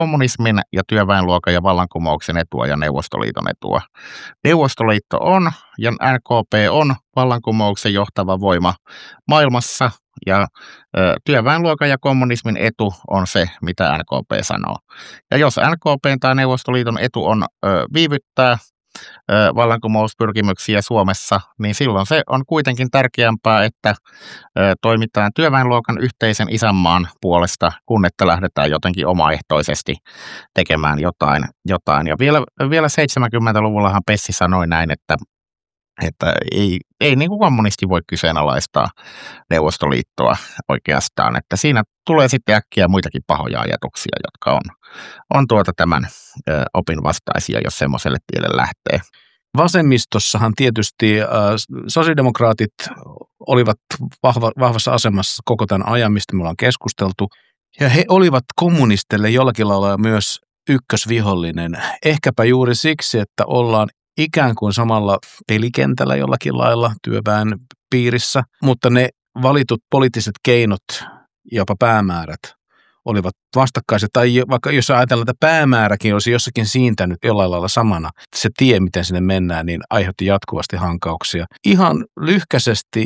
kommunismin ja työväenluokan ja vallankumouksen etua ja Neuvostoliiton etua. Neuvostoliitto on ja NKP on vallankumouksen johtava voima maailmassa ja työväenluokan ja kommunismin etu on se, mitä NKP sanoo. Ja jos NKP tai Neuvostoliiton etu on viivyttää vallankumouspyrkimyksiä Suomessa, niin silloin se on kuitenkin tärkeämpää, että toimitaan työväenluokan yhteisen isänmaan puolesta, kun että lähdetään jotenkin omaehtoisesti tekemään jotain. Ja vielä 70-luvullahan Pessi sanoi näin, että ei niin kuin kommunisti voi kyseenalaistaa Neuvostoliittoa oikeastaan, että siinä tulee sitten äkkiä muitakin pahoja ajatuksia, jotka on tämän opin vastaisia, jos semmoiselle tielle lähtee. Vasemmistossahan tietysti sosiaalidemokraatit olivat vahvassa asemassa koko tämän ajan, mistä me ollaan keskusteltu, ja he olivat kommunisteille jollakin lailla myös ykkösvihollinen. Ehkäpä juuri siksi, että ollaan ikään kuin samalla pelikentällä jollakin lailla työväen piirissä, mutta ne valitut poliittiset keinot, jopa päämäärät, olivat vastakkaiset. Tai vaikka jos ajatellaan, että päämääräkin olisi jossakin siintänyt jollain lailla samana, se tie, miten sinne mennään, niin aiheutti jatkuvasti hankauksia. Ihan lyhkäisesti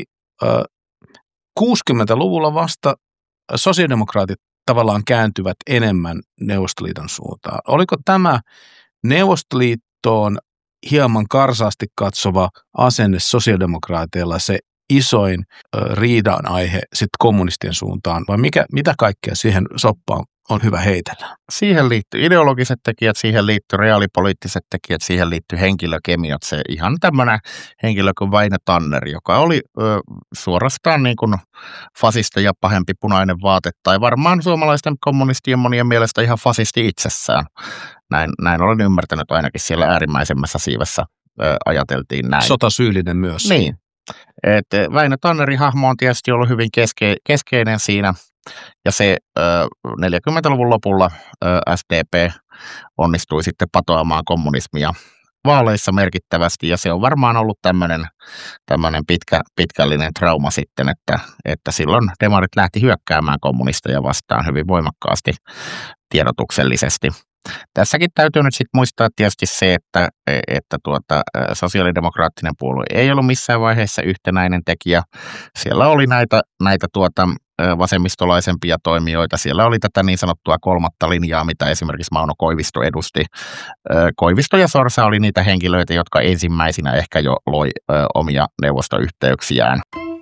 60-luvulla vasta sosiaalidemokraatit tavallaan kääntyvät enemmän Neuvostoliiton suuntaan. Oliko tämä Neuvostoliittoon hieman karsaasti katsova asenne sosiaalidemokraateilla se isoin riidan aihe sitten kommunistien suuntaan, vai mitä kaikkea siihen soppaan on hyvä heitellä? Siihen liittyy ideologiset tekijät, siihen liittyy reaalipoliittiset tekijät, siihen liittyy henkilökemiot. Se ihan tämmöinen henkilö kuin Väinö Tanner, joka oli suorastaan niin kuin fasisti ja pahempi punainen vaate, tai varmaan suomalaisten kommunistien monien mielestä ihan fasisti itsessään. Näin olen ymmärtänyt, ainakin siellä äärimmäisemmässä siivessä ajateltiin näin. Sotasyyllinen myös. Niin. Väinö Tannerin hahmo on tietysti ollut hyvin keskeinen siinä, ja se 40-luvun lopulla SDP onnistui sitten patoamaan kommunismia vaaleissa merkittävästi, ja se on varmaan ollut tämmöinen pitkällinen trauma sitten, että silloin demarit lähti hyökkäämään kommunisteja vastaan hyvin voimakkaasti tiedotuksellisesti. Tässäkin täytyy nyt sitten muistaa tietysti se, että sosiaalidemokraattinen puolue ei ollut missään vaiheessa yhtenäinen tekijä. Siellä oli näitä vasemmistolaisempia toimijoita. Siellä oli tätä niin sanottua kolmatta linjaa, mitä esimerkiksi Mauno Koivisto edusti. Koivisto ja Sorsa oli niitä henkilöitä, jotka ensimmäisinä ehkä jo loi omia neuvostoyhteyksiään.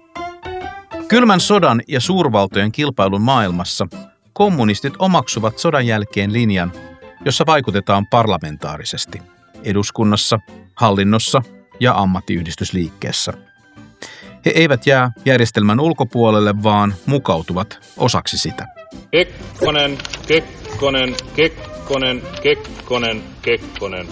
Kylmän sodan ja suurvaltojen kilpailun maailmassa kommunistit omaksuvat sodan jälkeen linjan, jossa vaikutetaan parlamentaarisesti eduskunnassa, hallinnossa ja ammattiyhdistysliikkeessä. He eivät jää järjestelmän ulkopuolelle, vaan mukautuvat osaksi sitä. Kekkonen, Kekkonen, Kekkonen, Kekkonen, Kekkonen.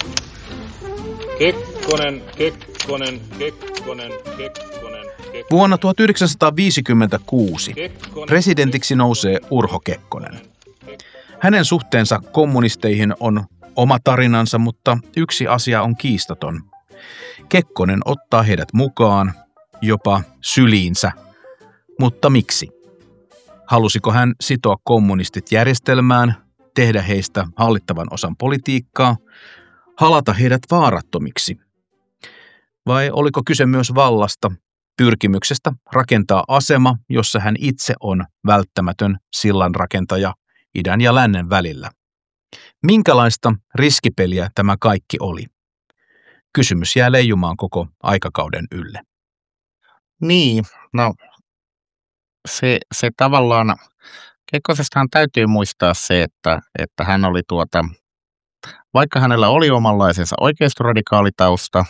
Kekkonen, Kekkonen, Kekkonen, Kekkonen. Vuonna 1956 presidentiksi nousee Urho Kekkonen. Hänen suhteensa kommunisteihin on oma tarinansa, mutta yksi asia on kiistaton. Kekkonen ottaa heidät mukaan, jopa syliinsä. Mutta miksi? Halusiko hän sitoa kommunistit järjestelmään, tehdä heistä hallittavan osan politiikkaa, halata heidät vaarattomiksi? Vai oliko kyse myös vallasta, pyrkimyksestä rakentaa asema, jossa hän itse on välttämätön sillanrakentaja idän ja lännen välillä? Minkälaista riskipeliä tämä kaikki oli? Kysymys jää leijumaan koko aikakauden ylle. Niin, no se tavallaan, Kekkosestahan täytyy muistaa se, että hän oli vaikka hänellä oli omanlaisensa oikeistoradikaalitausta,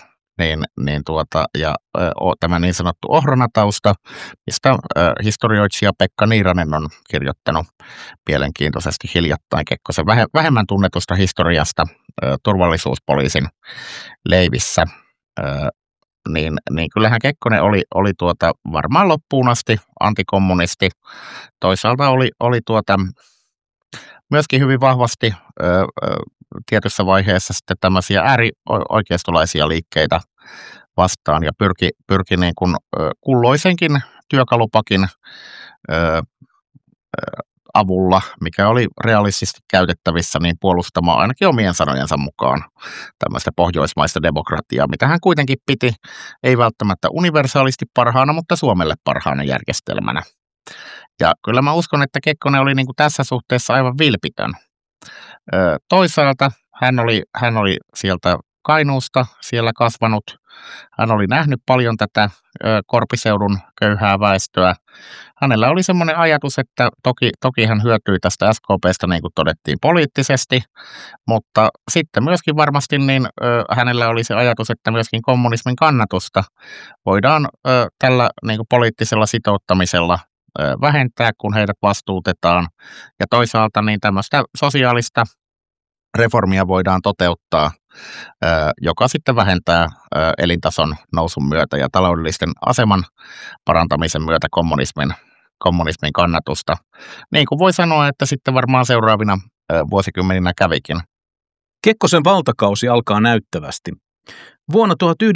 tämä niin sanottu ohranatausta, mistä historioitsija Pekka Niiranen on kirjoittanut mielenkiintoisesti hiljattain Kekkosen vähemmän tunnetusta historiasta turvallisuuspoliisin leivissä, niin kyllähän Kekkonen oli varmaan loppuun asti antikommunisti. Toisaalta oli myöskin hyvin vahvasti tietyssä vaiheessa sitten tämmöisiä äärioikeistolaisia liikkeitä vastaan ja pyrki niin kuin kulloisenkin työkalupakin avulla, mikä oli realistisesti käytettävissä, niin puolustamaan ainakin omien sanojensa mukaan tämmöistä pohjoismaista demokratiaa, mitä hän kuitenkin piti, ei välttämättä universaalisti parhaana, mutta Suomelle parhaana järjestelmänä. Ja kyllä mä uskon, että Kekkonen oli niin kuin tässä suhteessa aivan vilpitön. Toisaalta hän oli sieltä Kainuusta siellä kasvanut. Hän oli nähnyt paljon tätä Korpiseudun köyhää väestöä. Hänellä oli semmoinen ajatus, että toki hän hyötyi tästä SKP:stä, niin kuin todettiin, poliittisesti, mutta sitten myöskin varmasti niin hänellä oli se ajatus, että myöskin kommunismin kannatusta voidaan tällä niin kuin poliittisella sitouttamisella vähentää, kun heidät vastuutetaan. Ja toisaalta niin tämmöistä sosiaalista reformia voidaan toteuttaa, joka sitten vähentää elintason nousun myötä ja taloudellisten aseman parantamisen myötä kommunismin kannatusta. Niin kuin voi sanoa, että sitten varmaan seuraavina vuosikymmeninä kävikin. Kekkosen valtakausi alkaa näyttävästi. Vuonna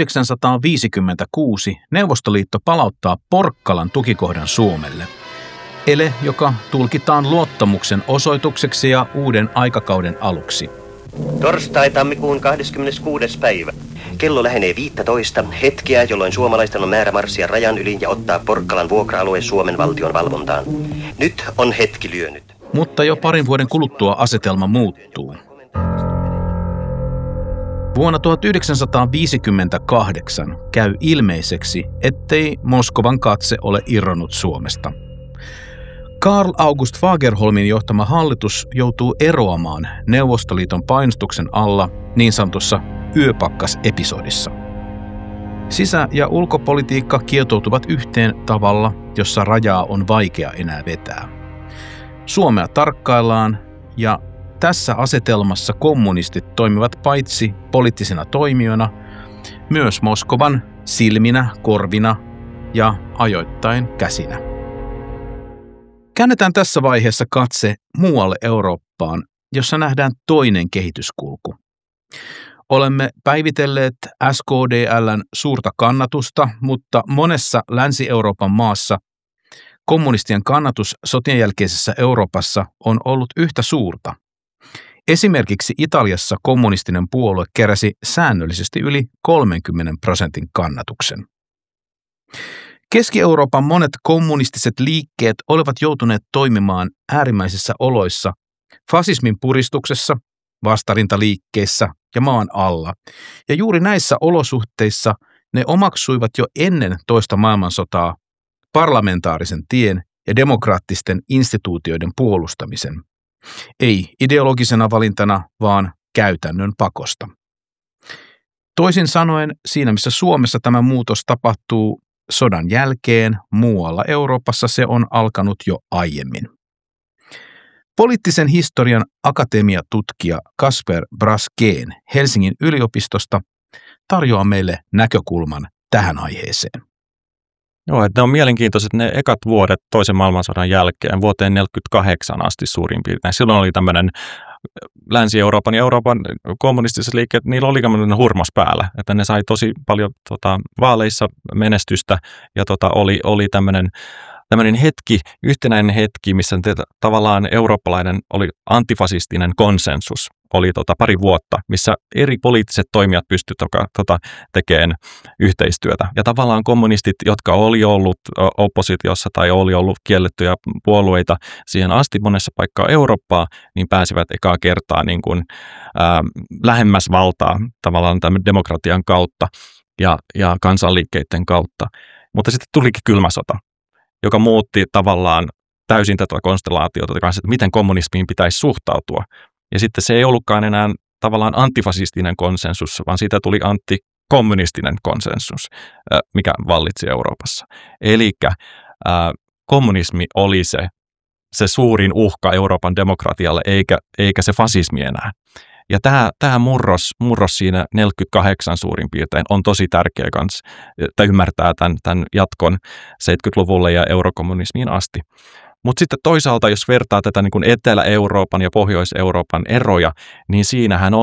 1956 Neuvostoliitto palauttaa Porkkalan tukikohdan Suomelle. Ele, joka tulkitaan luottamuksen osoitukseksi ja uuden aikakauden aluksi. Torstai tammikuun 26. päivä. Kello lähenee 15, hetkeä, jolloin suomalaisten on määrä marssia rajan yli ja ottaa Porkkalan vuokra-alue Suomen valtion valvontaan. Nyt on hetki lyönyt. Mutta jo parin vuoden kuluttua asetelma muuttuu. Vuonna 1958 käy ilmeiseksi, ettei Moskovan katse ole irronnut Suomesta. Karl August Fagerholmin johtama hallitus joutuu eroamaan Neuvostoliiton painostuksen alla niin sanotussa yöpakkasepisodissa. Sisä- ja ulkopolitiikka kietoutuvat yhteen tavalla, jossa rajaa on vaikea enää vetää. Suomea tarkkaillaan ja tässä asetelmassa kommunistit toimivat paitsi poliittisina toimijoina, myös Moskovan silminä, korvina ja ajoittain käsinä. Käännetään tässä vaiheessa katse muualle Eurooppaan, jossa nähdään toinen kehityskulku. Olemme päivitelleet SKDL:n suurta kannatusta, mutta monessa Länsi-Euroopan maassa kommunistien kannatus sotien jälkeisessä Euroopassa on ollut yhtä suurta. Esimerkiksi Italiassa kommunistinen puolue keräsi säännöllisesti yli 30% kannatuksen. Keski-Euroopan monet kommunistiset liikkeet olivat joutuneet toimimaan äärimmäisissä oloissa, fasismin puristuksessa, vastarintaliikkeissä ja maan alla. Ja juuri näissä olosuhteissa ne omaksuivat jo ennen toista maailmansotaa parlamentaarisen tien ja demokraattisten instituutioiden puolustamisen. Ei ideologisena valintana, vaan käytännön pakosta. Toisin sanoen, siinä missä Suomessa tämä muutos tapahtuu sodan jälkeen, muualla Euroopassa se on alkanut jo aiemmin. Poliittisen historian akatemiatutkija Kasper Braskeen Helsingin yliopistosta tarjoaa meille näkökulman tähän aiheeseen. Joo, että ne on mielenkiintoiset ne ekat vuodet toisen maailmansodan jälkeen, vuoteen 1948 asti suurin piirtein. Silloin oli tämmöinen Länsi-Euroopan ja Euroopan kommunistiset liikkeet, niillä oli tämmöinen hurmas päällä, että ne sai tosi paljon vaaleissa menestystä ja oli tämmöinen hetki, yhtenäinen hetki, missä tavallaan eurooppalainen oli antifasistinen konsensus. Oli pari vuotta, missä eri poliittiset toimijat pystyivät tekemään yhteistyötä. Ja tavallaan kommunistit, jotka oli ollut oppositiossa tai oli ollut kiellettyjä puolueita siihen asti monessa paikkaa Eurooppaa, niin pääsivät ekaa kertaa niin kuin, lähemmäs valtaa tavallaan tämän demokratian kautta ja kansanliikkeiden kautta. Mutta sitten tulikin kylmä sota, joka muutti tavallaan täysin tätä konstellaatiota kanssa, että miten kommunismiin pitäisi suhtautua. Ja sitten se ei ollutkaan enää tavallaan antifasistinen konsensus, vaan siitä tuli antikommunistinen konsensus, mikä vallitsi Euroopassa. Eli kommunismi oli se suurin uhka Euroopan demokratialle, eikä se fasismi enää. Ja tämä murros siinä 48 suurin piirtein on tosi tärkeä kanssa, että ymmärtää tämän jatkon 70-luvulle ja eurokommunismiin asti. Mutta sitten toisaalta, jos vertaa tätä niin kuin Etelä-Euroopan ja Pohjois-Euroopan eroja, niin siinähän on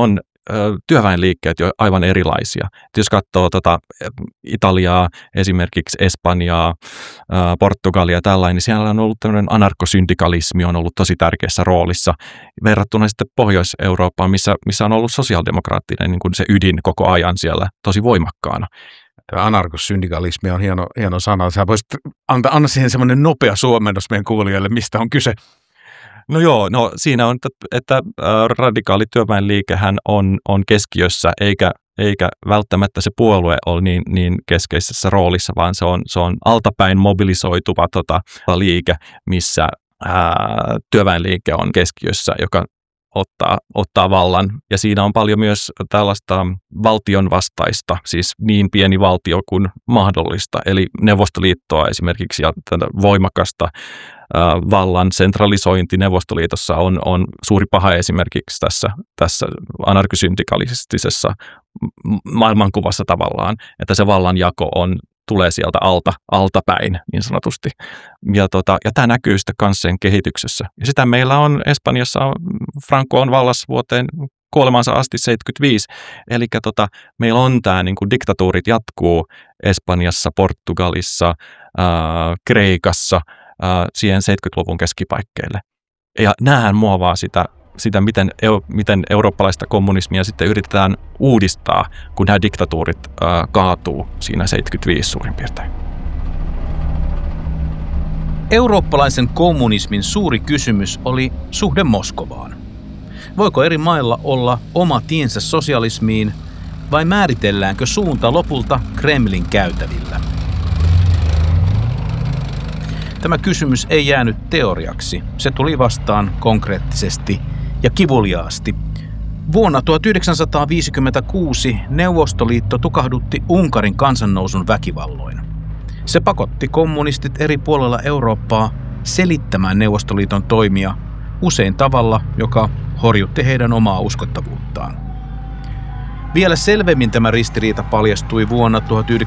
työväenliikkeet jo aivan erilaisia. Et jos katsoo Italiaa, esimerkiksi Espanjaa, Portugalia tällainen, niin siellä on ollut tämmöinen anarkosyndikalismi on ollut tosi tärkeässä roolissa verrattuna sitten Pohjois-Eurooppaan, missä on ollut sosiaalidemokraattinen niin kuin se ydin koko ajan siellä tosi voimakkaana. Anarkosyndikalismi on hieno sana. Sä voisit anna siihen semmoinen nopea suomennos meidän kuulijoille, mistä on kyse. No joo, siinä on, että radikaali työväenliikehän on keskiössä, eikä välttämättä se puolue ole niin keskeisessä roolissa, vaan se on altapäin mobilisoituva liike, missä työväenliike on keskiössä, joka ottaa vallan. Ja siinä on paljon myös tällaista valtion vastaista, siis niin pieni valtio kuin mahdollista. Eli Neuvostoliittoa esimerkiksi ja tätä voimakasta vallan sentralisointi Neuvostoliitossa on suuri paha esimerkiksi tässä anarkosyndikalistisessa maailmankuvassa tavallaan, että se vallanjako tulee sieltä altapäin niin sanotusti. Ja tämä näkyy sitten kansseen kehityksessä. Ja sitä meillä on Espanjassa, Franco on vallassa vuoteen kuolemansa asti 75. Eli meillä on tämä niin kuin diktatuurit jatkuu Espanjassa, Portugalissa, Kreikassa, siihen 70-luvun keskipaikkeille. Ja näähän muovaa sitä miten eurooppalaista kommunismia sitten yritetään uudistaa, kun nämä diktatuurit kaatuu siinä 75 suurin piirtein. Eurooppalaisen kommunismin suuri kysymys oli suhde Moskovaan. Voiko eri mailla olla oma tiensä sosialismiin vai määritelläänkö suunta lopulta Kremlin käytävillä? Tämä kysymys ei jäänyt teoriaksi. Se tuli vastaan konkreettisesti ja kivuliaasti. Vuonna 1956 Neuvostoliitto tukahdutti Unkarin kansannousun väkivalloin. Se pakotti kommunistit eri puolilla Eurooppaa selittämään Neuvostoliiton toimia usein tavalla, joka horjutti heidän omaa uskottavuuttaan. Vielä selvemmin tämä ristiriita paljastui vuonna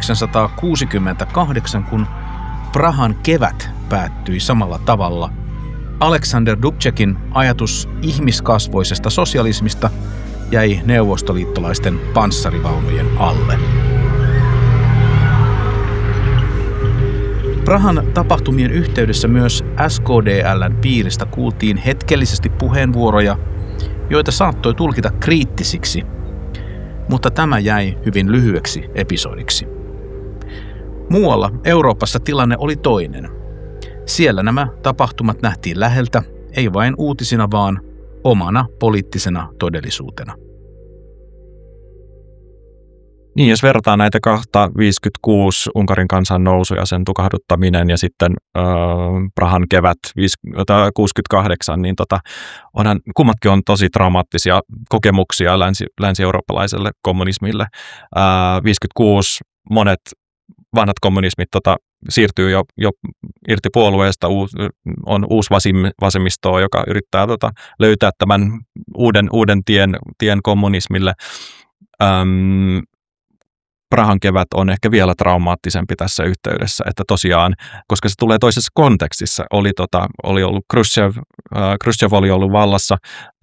1968, kun Prahan kevät päättyi samalla tavalla. Aleksander Dubčekin ajatus ihmiskasvoisesta sosialismista jäi neuvostoliittolaisten panssarivaunujen alle. Prahan tapahtumien yhteydessä myös SKDL:n piiristä kuultiin hetkellisesti puheenvuoroja, joita saattoi tulkita kriittisiksi, mutta tämä jäi hyvin lyhyeksi episodiksi. Muualla Euroopassa tilanne oli toinen. Siellä nämä tapahtumat nähtiin läheltä, ei vain uutisina, vaan omana poliittisena todellisuutena. Niin, jos verrataan näitä kahta, 56 Unkarin kansannousu ja sen tukahduttaminen ja sitten Prahan kevät 68, niin kummatkin on tosi traumaattisia kokemuksia länsi-eurooppalaiselle kommunismille. 56 monet vanhat kommunismit siirtyy jo irti puolueesta, on uusi vasemmisto, joka yrittää löytää tämän uuden tien kommunismille. Prahan kevät on ehkä vielä traumaattisempi tässä yhteydessä, että tosiaan, koska se tulee toisessa kontekstissa, oli ollut Khrushchev oli ollut vallassa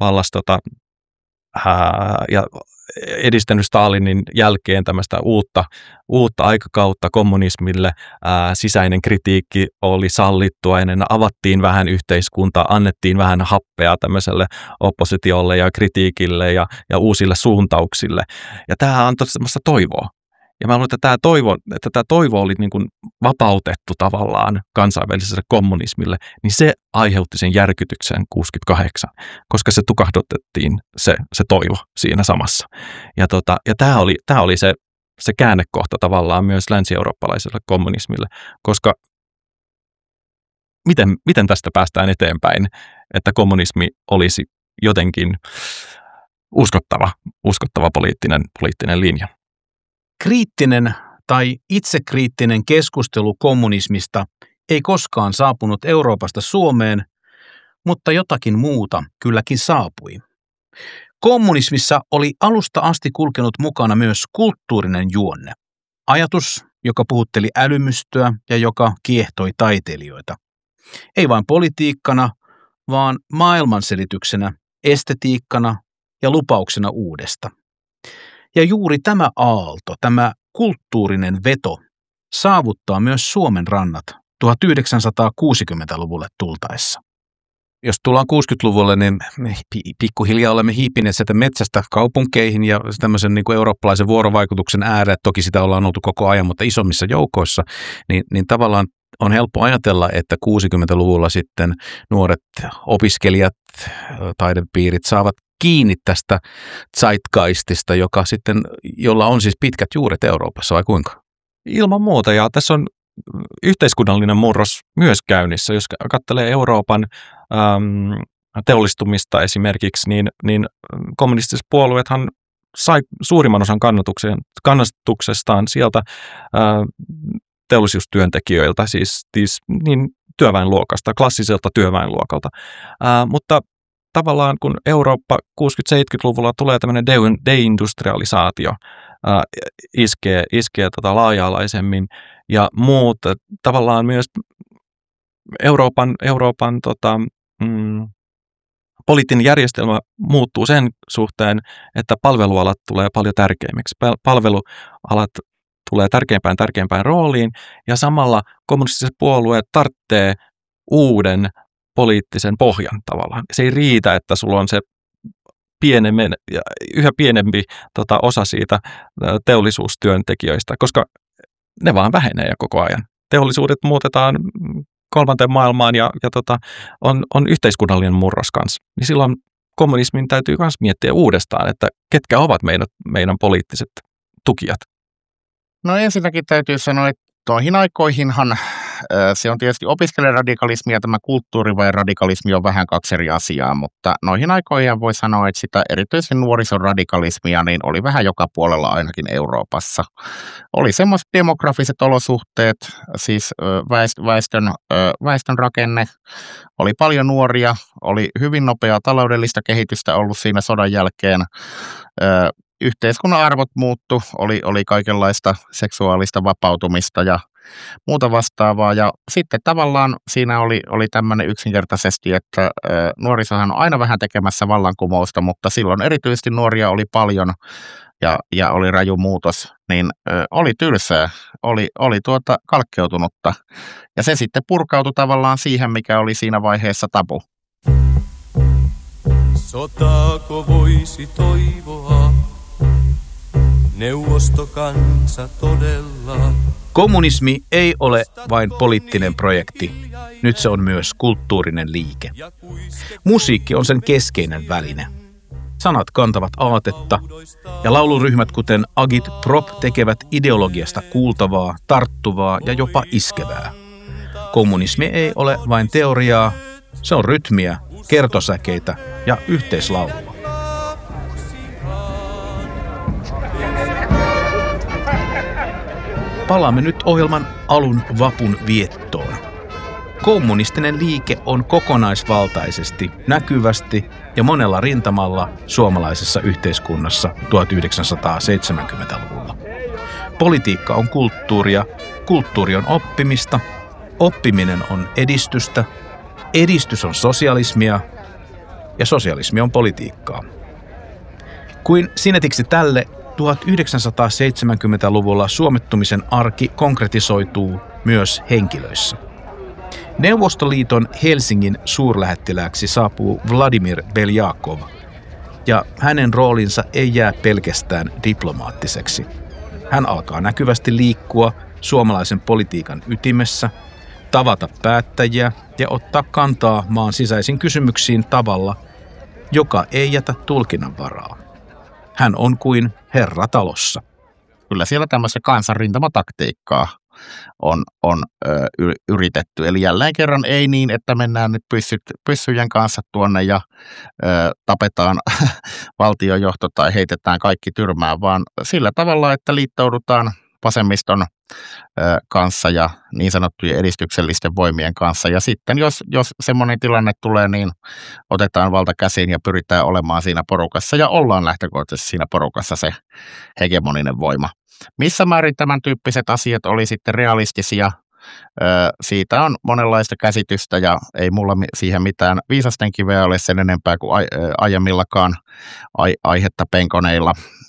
ja edistänyt Stalinin jälkeen tämmöistä uutta aikakautta kommunismille. Sisäinen kritiikki oli sallittua, ennen avattiin vähän yhteiskuntaa, annettiin vähän happea tämmöiselle oppositiolle ja kritiikille ja uusille suuntauksille. Ja tämä antoi semmoista toivoa. Ja mä luulen, että tämä toivo oli niin kuin vapautettu tavallaan kansainväliselle kommunismille, niin se aiheutti sen järkytyksen 68, koska se tukahdutettiin se toivo siinä samassa. Ja tämä oli se käännekohta tavallaan myös länsi-eurooppalaiselle kommunismille, koska miten tästä päästään eteenpäin, että kommunismi olisi jotenkin uskottava poliittinen linja. Kriittinen tai itsekriittinen keskustelu kommunismista ei koskaan saapunut Euroopasta Suomeen, mutta jotakin muuta kylläkin saapui. Kommunismissa oli alusta asti kulkenut mukana myös kulttuurinen juonne. Ajatus, joka puhutteli älymystöä ja joka kiehtoi taiteilijoita. Ei vain politiikkana, vaan maailmanselityksenä, estetiikkana ja lupauksena uudesta. Ja juuri tämä aalto, tämä kulttuurinen veto, saavuttaa myös Suomen rannat 1960-luvulle tultaessa. Jos tullaan 60-luvulle, niin me pikkuhiljaa olemme hiipineet sieltä metsästä kaupunkeihin ja tämmöisen niin kuin eurooppalaisen vuorovaikutuksen ääreen. Toki sitä ollaan oltu koko ajan, mutta isommissa joukoissa, niin tavallaan on helppo ajatella, että 60-luvulla sitten nuoret opiskelijat, taidepiirit saavat kiinni tästä zeitgeistista, jolla on siis pitkät juuret Euroopassa, vai kuinka? Ilman muuta, ja tässä on yhteiskunnallinen murros myös käynnissä. Jos katselee Euroopan teollistumista esimerkiksi, niin kommunistiset puolueethan sai suurimman osan kannatuksestaan sieltä teollisuustyöntekijöiltä, siis niin työväenluokasta, klassiselta työväenluokalta. Mutta tavallaan kun Eurooppa 60-70-luvulla tulee tämmöinen deindustrialisaatio, iskee laaja-alaisemmin ja muut tavallaan myös Euroopan poliittinen järjestelmä muuttuu sen suhteen, että palvelualat tulee paljon tärkeimmiksi. Palvelualat tulee tärkeimpään rooliin ja samalla kommunistiset puolueet tarvitsee uuden poliittisen pohjan tavallaan. Se ei riitä, että sulla on se yhä pienempi osa siitä teollisuustyöntekijöistä, koska ne vaan vähenee koko ajan. Teollisuudet muutetaan kolmanteen maailmaan ja on yhteiskunnallinen murros kanssa. Niin silloin kommunismin täytyy myös miettiä uudestaan, että ketkä ovat meidän poliittiset tukijat. No ensinnäkin täytyy sanoa, että toihin aikoihinhan se on tietysti opiskelijaradikalismi ja tämä kulttuuriväenradikalismi on vähän kaksi eri asiaa, mutta noihin aikoihin voi sanoa, että sitä erityisesti nuorisoradikalismia niin oli vähän joka puolella ainakin Euroopassa. Oli semmoiset demografiset olosuhteet, siis väestön rakenne, oli paljon nuoria, oli hyvin nopeaa taloudellista kehitystä ollut siinä sodan jälkeen. Yhteiskunnan arvot muuttu, oli kaikenlaista seksuaalista vapautumista ja muuta vastaavaa. Ja sitten tavallaan siinä oli tämmöinen yksinkertaisesti, että nuorisohan on aina vähän tekemässä vallankumousta, mutta silloin erityisesti nuoria oli paljon ja oli raju muutos, niin oli tylsää, oli kalkkeutunutta. Ja se sitten purkautui tavallaan siihen, mikä oli siinä vaiheessa tabu. Sotaako voisi toivoa? Neuvostokansa todella. Kommunismi ei ole vain poliittinen projekti, nyt se on myös kulttuurinen liike. Musiikki on sen keskeinen väline. Sanat kantavat aatetta ja lauluryhmät kuten Agit Prop tekevät ideologiasta kuultavaa, tarttuvaa ja jopa iskevää. Kommunismi ei ole vain teoriaa, se on rytmiä, kertosäkeitä ja yhteislaulua. Palaamme nyt ohjelman alun vapun viettoon. Kommunistinen liike on kokonaisvaltaisesti, näkyvästi ja monella rintamalla suomalaisessa yhteiskunnassa 1970-luvulla. Politiikka on kulttuuria, kulttuuri on oppimista, oppiminen on edistystä, edistys on sosialismia ja sosialismi on politiikkaa. Kuin sinetiksi tälle 1970-luvulla suomettumisen arki konkretisoituu myös henkilöissä. Neuvostoliiton Helsingin suurlähettilääksi saapuu Vladimir Beljakov, ja hänen roolinsa ei jää pelkästään diplomaattiseksi. Hän alkaa näkyvästi liikkua suomalaisen politiikan ytimessä, tavata päättäjiä ja ottaa kantaa maan sisäisiin kysymyksiin tavalla, joka ei jätä tulkinnanvaraa. Hän on kuin herra talossa. Kyllä siellä tämmöistä kansanrintamataktiikkaa on yritetty. Eli jälleen kerran ei niin, että mennään nyt pyssyjen kanssa tuonne ja tapetaan valtiojohto tai heitetään kaikki tyrmään, vaan sillä tavalla, että liittoudutaan vasemmiston kanssa ja niin sanottujen edistyksellisten voimien kanssa. Ja sitten jos semmoinen tilanne tulee, niin otetaan valta käsiin ja pyritään olemaan siinä porukassa ja ollaan lähtökohtaisesti siinä porukassa se hegemoninen voima. Missä määrin tämän tyyppiset asiat oli sitten realistisia, siitä on monenlaista käsitystä ja ei mulla siihen mitään viisasten kiveä ole sen enempää kuin aiemmillakaan aihetta penkoneilla.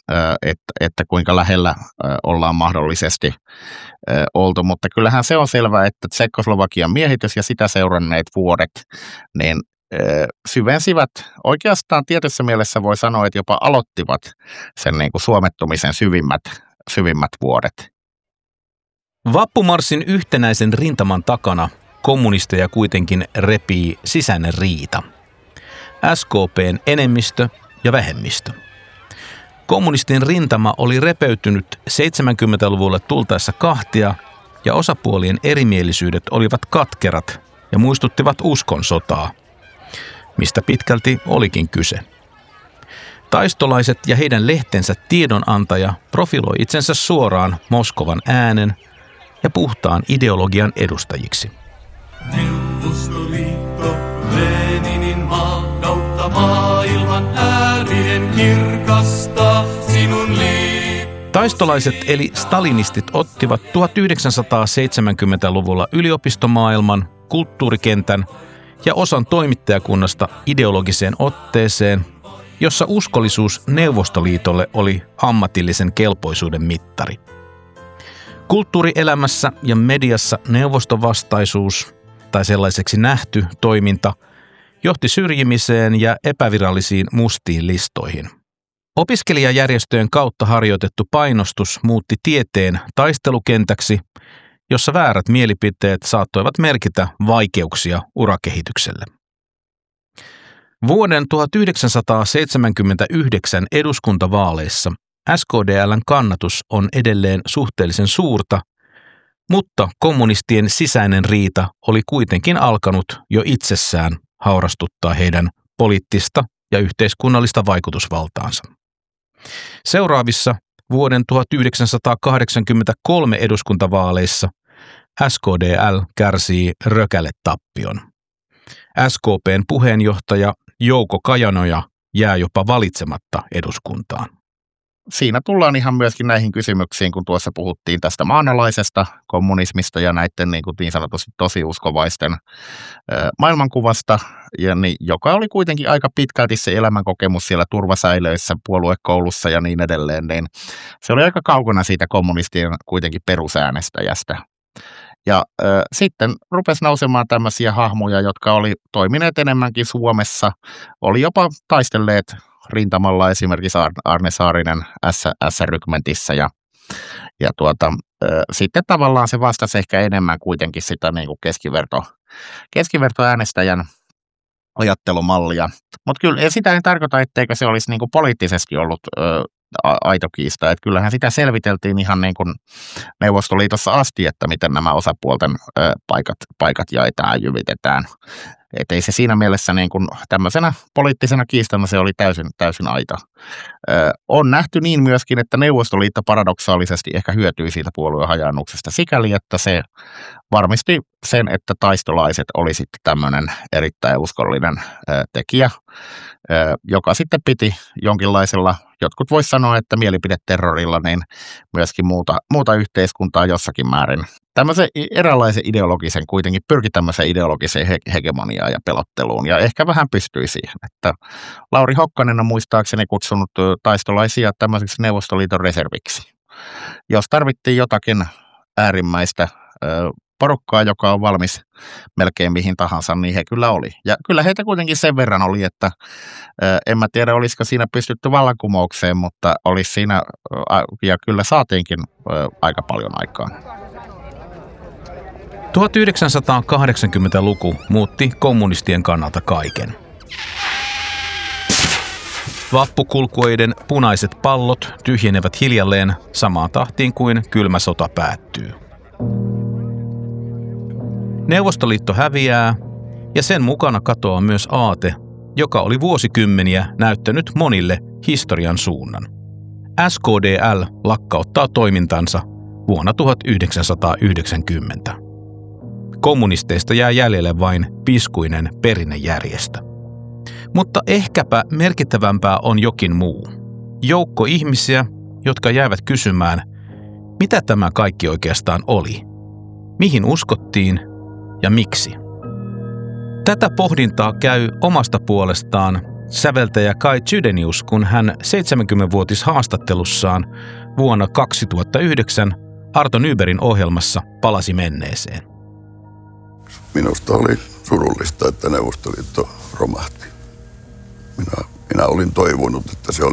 että kuinka lähellä ollaan mahdollisesti oltu, mutta kyllähän se on selvää, että Tsekkoslovakian miehitys ja sitä seuranneet vuodet, niin syvensivät, oikeastaan tietyssä mielessä voi sanoa, että jopa aloittivat sen niin kuin suomettumisen syvimmät vuodet. Vappumarssin yhtenäisen rintaman takana kommunisteja kuitenkin repii sisäinen riita. SKP:n enemmistö ja vähemmistö. Kommunistien rintama oli repeytynyt 70-luvulle tultaessa kahtia ja osapuolien erimielisyydet olivat katkerat ja muistuttivat uskon sotaa, mistä pitkälti olikin kyse. Taistolaiset ja heidän lehtensä tiedonantaja profiloi itsensä suoraan Moskovan äänen ja puhtaan ideologian edustajiksi. Neuvostoliitto, Leninin maa, kautta maailman äärien kirkasta sinun Taistolaiset eli stalinistit ottivat 1970-luvulla yliopistomaailman, kulttuurikentän ja osan toimittajakunnasta ideologiseen otteeseen, jossa uskollisuus Neuvostoliitolle oli ammatillisen kelpoisuuden mittari. Kulttuurielämässä ja mediassa neuvostovastaisuus tai sellaiseksi nähty toiminta johti syrjimiseen ja epävirallisiin mustiin listoihin. Opiskelijajärjestöjen kautta harjoitettu painostus muutti tieteen taistelukentäksi, jossa väärät mielipiteet saattoivat merkitä vaikeuksia urakehitykselle. Vuoden 1979 eduskuntavaaleissa SKDL:n kannatus on edelleen suhteellisen suurta, mutta kommunistien sisäinen riita oli kuitenkin alkanut jo itsessään haurastuttaa heidän poliittista ja yhteiskunnallista vaikutusvaltaansa. Seuraavissa vuoden 1983 eduskuntavaaleissa SKDL kärsii rökäletappion. SKP:n puheenjohtaja Jouko Kajanoja jää jopa valitsematta eduskuntaan. Siinä tullaan ihan myöskin näihin kysymyksiin, kun tuossa puhuttiin tästä maanalaisesta kommunismista ja näiden niin sanotusti tosiuskovaisten maailmankuvasta, ja niin, joka oli kuitenkin aika pitkälti se elämänkokemus siellä turvasäilöissä, puoluekoulussa ja niin edelleen, niin se oli aika kaukana siitä kommunistien kuitenkin perusäänestäjästä. Ja sitten rupesi nousemaan tämmöisiä hahmoja, jotka oli toimineet enemmänkin Suomessa, oli jopa taistelleet rintamalla esimerkiksi Arne Saarinen S-rykmentissä ja sitten tavallaan se vastasi ehkä enemmän kuitenkin sitä niin kuin keskivertoäänestäjän ajattelumallia. Mutta kyllä sitä ei tarkoita, etteikö se olisi niin kuin poliittisesti ollut aito kiista. Että kyllähän sitä selviteltiin ihan niin kuin Neuvostoliitossa asti, että miten nämä osapuolten paikat jaetaan ja jyvitetään. Että ei se siinä mielessä niin kuin tämmöisenä poliittisena kiistana se oli täysin aito. On nähty niin myöskin, että Neuvostoliitto paradoksaalisesti ehkä hyötyi siitä puolueen hajaannuksesta sikäli, että se varmisti sen, että taistolaiset oli sitten tämmöinen erittäin uskollinen tekijä, joka sitten piti jonkinlaisella, jotkut vois sanoa, että mielipideterrorilla, niin myöskin muuta yhteiskuntaa jossakin määrin. Tämmöisen eräänlaisen ideologisen kuitenkin pyrki tämmöiseen ideologiseen hegemoniaan ja pelotteluun, ja ehkä vähän pystyi siihen. Että Lauri Hokkanen on muistaakseni kutsunut taistolaisia tämmöiseksi Neuvostoliiton reserviksi. Jos tarvittiin jotakin äärimmäistä porukkaa, joka on valmis melkein mihin tahansa, niin he kyllä oli. Ja kyllä heitä kuitenkin sen verran oli, että en mä tiedä, olisiko siinä pystytty vallankumoukseen, mutta olisi siinä, ja kyllä saatiinkin aika paljon aikaan. 1980-luku muutti kommunistien kannalta kaiken. Vappukulkueiden punaiset pallot tyhjenevät hiljalleen samaan tahtiin kuin kylmä sota päättyy. Neuvostoliitto häviää ja sen mukana katoaa myös aate, joka oli vuosikymmeniä näyttänyt monille historian suunnan. SKDL lakkauttaa toimintansa vuonna 1990. Kommunisteista jää jäljelle vain piskuinen perinnejärjestö. Mutta ehkäpä merkittävämpää on jokin muu. Joukko ihmisiä, jotka jäävät kysymään, mitä tämä kaikki oikeastaan oli, mihin uskottiin ja miksi. Tätä pohdintaa käy omasta puolestaan säveltäjä Kai Chydenius, kun hän 70-vuotishaastattelussaan vuonna 2009 Arto Nybergin ohjelmassa palasi menneeseen. Minusta oli surullista, että Neuvostoliitto romahti. Minä olin toivonut, että se